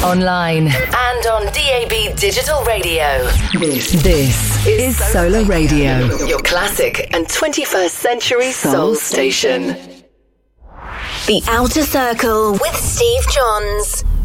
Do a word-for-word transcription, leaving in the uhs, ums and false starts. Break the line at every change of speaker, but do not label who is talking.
online, and on D A B Digital Radio. This, this is Solar Radio, your classic and twenty-first century soul station.
The Outer Circle with Steve Johns.